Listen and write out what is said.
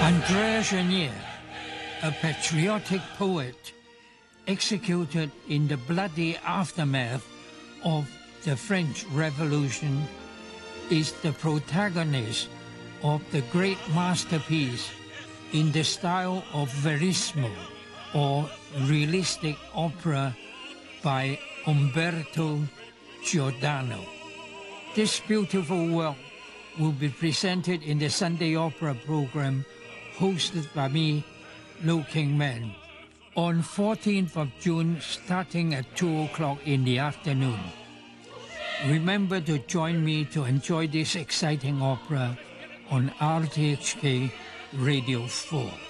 André Chenier, a patriotic poet executed in the bloody aftermath of the French Revolution, is the protagonist of the great masterpiece in the style of verismo, or realistic opera, by Umberto Giordano. This beautiful work will be presented in the Sunday Opera program hosted by me, Lo King Man, on 14th of June starting at 2 o'clock in the afternoon. Remember to join me to enjoy this exciting opera on RTHK Radio 4.